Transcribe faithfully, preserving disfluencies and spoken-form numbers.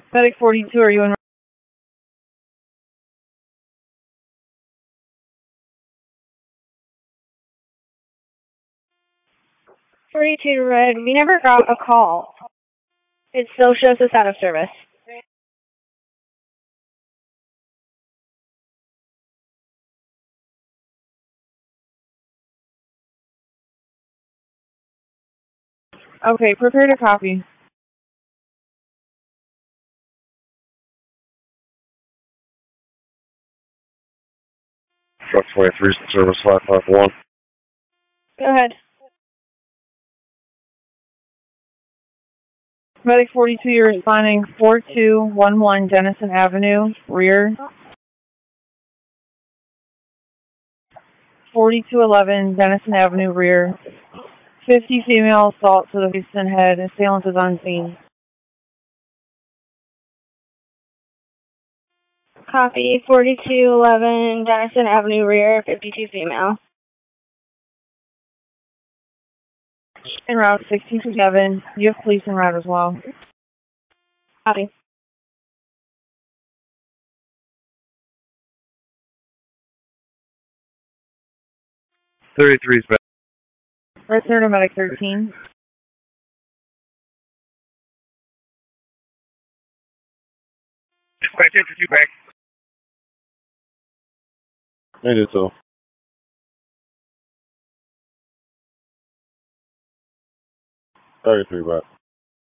Medic forty-two, are you in? forty-two Red, we never got a call. It still shows us out of service. Okay, prepare to copy. Truck twenty-three, service five five one. Go ahead. Medic forty-two, you're responding four two one one Denison Avenue, rear. forty-two eleven Denison Avenue, rear. fifty female assault to the face and head. Assailant is on scene. Copy, forty-two eleven Denison Avenue, rear, fifty-two female. En route sixteen seven. You have police en route as well. Copy. thirty-three is back. Return to Medic thirteen. Dispatch entry back. Made it so. thirty-three back.